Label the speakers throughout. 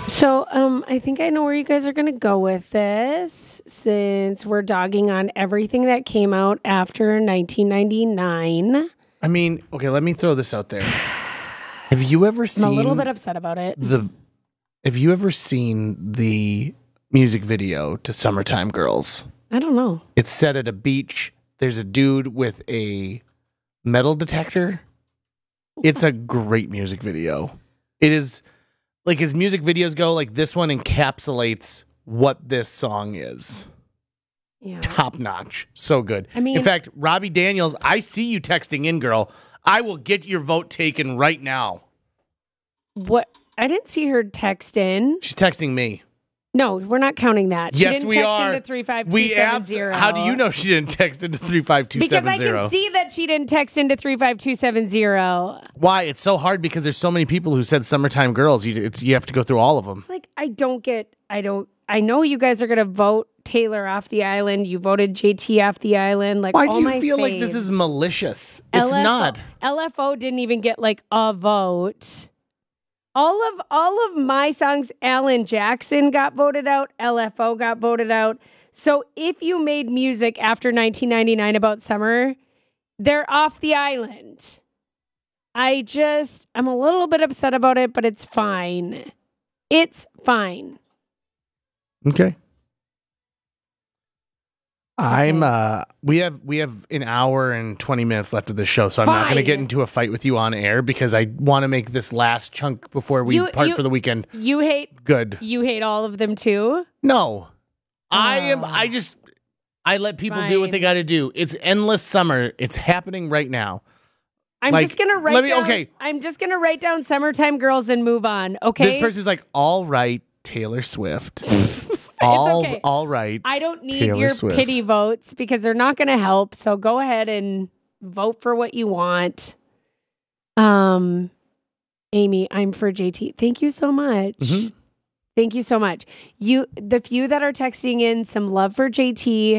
Speaker 1: So, I think I know where you guys are going to go with this, since we're dogging on everything that came out after 1999.
Speaker 2: I mean, okay, let me throw this out there. Have you ever seen...
Speaker 1: I'm a little bit upset about it.
Speaker 2: Have you ever seen the music video to Summertime Girls?
Speaker 1: I don't know.
Speaker 2: It's set at a beach. There's a dude with a metal detector. It's a great music video. It is... Like, as music videos go, like, this one encapsulates what this song is.
Speaker 1: Yeah.
Speaker 2: Top notch. So good.
Speaker 1: I mean...
Speaker 2: In fact, Robbie Daniels, I see you texting in, girl. I will get your vote taken right now.
Speaker 1: What? I didn't see her text in.
Speaker 2: She's texting me.
Speaker 1: No, we're not counting that.
Speaker 2: Yes,
Speaker 1: she didn't
Speaker 2: we
Speaker 1: text
Speaker 2: are.
Speaker 1: Into 35270.
Speaker 2: How do you know she didn't text into 35270?
Speaker 1: Because I can see that she didn't text into 35270.
Speaker 2: Why? It's so hard because there's so many people who said Summertime Girls. You have to go through all of them.
Speaker 1: It's like, I know you guys are going to vote Taylor off the island. You voted JT off the island. Like,
Speaker 2: why do you feel like this is malicious? It's not.
Speaker 1: LFO didn't even get like a vote. All of my songs, Alan Jackson got voted out. LFO got voted out. So if you made music after 1999 about summer, they're off the island. I'm a little bit upset about it, but it's fine. It's fine.
Speaker 2: Okay. We have an hour and 20 minutes left of the show, so I'm not going to get into a fight with you on air because I want to make this last chunk before we part for the weekend.
Speaker 1: You hate all of them too?
Speaker 2: No. I let people do what they got to do. It's endless summer. It's happening right now.
Speaker 1: I'm just going to write down Summertime Girls and move on, okay?
Speaker 2: This person's like, "All right, Taylor Swift."
Speaker 1: Okay.
Speaker 2: All right.
Speaker 1: I don't need
Speaker 2: Taylor
Speaker 1: your
Speaker 2: Swift.
Speaker 1: pity votes because they're not going to help. So go ahead and vote for what you want. Amy, I'm for JT. Thank you so much.
Speaker 2: Mm-hmm.
Speaker 1: Thank you so much. The few that are texting in some love for JT.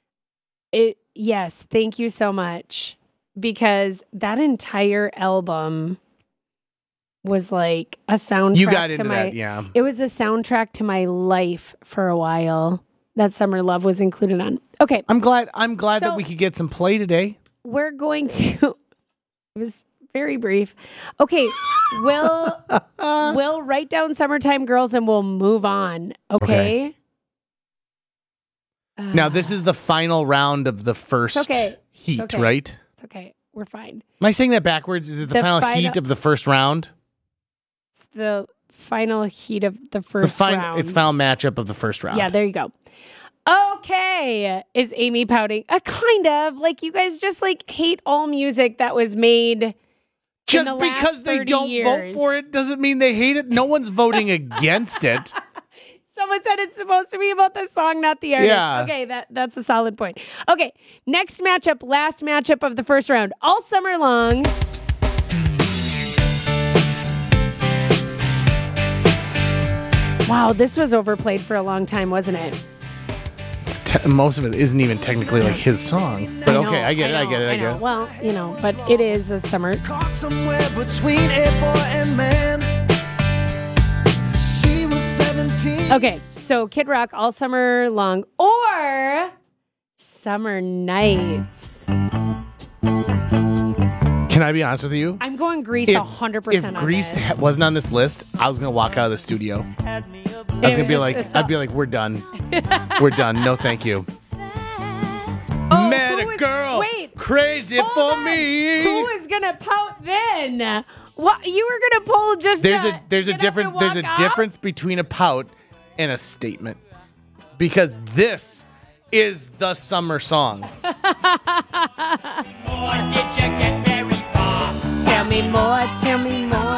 Speaker 1: Yes, thank you so much, because that entire album was like a soundtrack.
Speaker 2: You got into that, yeah.
Speaker 1: It was a soundtrack to my life for a while. That Summer Love was included on. Okay.
Speaker 2: I'm glad that we could get some play today.
Speaker 1: We're going to... It was very brief. Okay. We'll write down Summertime Girls and we'll move on. Okay?
Speaker 2: Now, this is the final round of the first heat, right?
Speaker 1: It's okay. We're fine.
Speaker 2: Am I saying that backwards? Is it the final heat of the first round?
Speaker 1: The final heat of the first round.
Speaker 2: It's final matchup of the first round.
Speaker 1: Yeah, there you go. Okay. Is Amy pouting? Kind of. Like, you guys just like hate all music that was made
Speaker 2: just
Speaker 1: in the
Speaker 2: because they don't
Speaker 1: years.
Speaker 2: vote for it doesn't mean they hate it. No one's voting against it.
Speaker 1: Someone said it's supposed to be about the song, not the artist.
Speaker 2: Yeah.
Speaker 1: Okay, that's a solid point. Okay, next matchup, last matchup of the first round. All summer long. Wow, this was overplayed for a long time, wasn't it?
Speaker 2: Most of it isn't even technically like his song. But I get it.
Speaker 1: Well, but it is a summer.
Speaker 3: Caught somewhere between a boy and man. She was 17.
Speaker 1: Okay, so Kid Rock, All Summer Long, or Summer Nights.
Speaker 2: Can I be honest with you?
Speaker 1: I'm going Grease 100%
Speaker 2: If
Speaker 1: on
Speaker 2: Grease
Speaker 1: this.
Speaker 2: wasn't on this list, I was going to walk out of the studio. I was going to be like, we're done. We're done. No, thank you. Met a girl crazy for me.
Speaker 1: Who is going to pout then? What you were going to pull just
Speaker 2: There's a difference between a pout and a statement. Because this is the summer song.
Speaker 1: Tell me more, tell me more.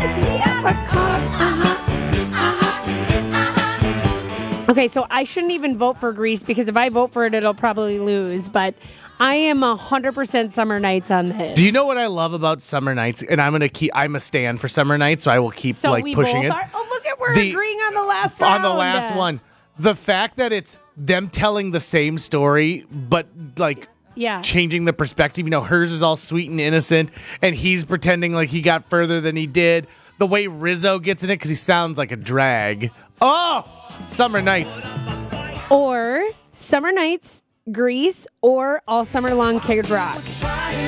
Speaker 1: Okay, so I shouldn't even vote for Grease because if I vote for it, it'll probably lose. But I am 100% Summer Nights on this.
Speaker 2: Do you know what I love about Summer Nights? And I'm a stand for Summer Nights, so I will keep pushing it.
Speaker 1: Oh, look at we're agreeing on the last round.
Speaker 2: On the last one. The fact that it's them telling the same story, but changing the perspective. Hers is all sweet and innocent, and he's pretending like he got further than he did. the way Rizzo gets in it because he sounds like a drag. Oh, Summer Nights.
Speaker 1: Or Summer Nights, Grease, or All Summer Long Kid Rock.
Speaker 3: Trying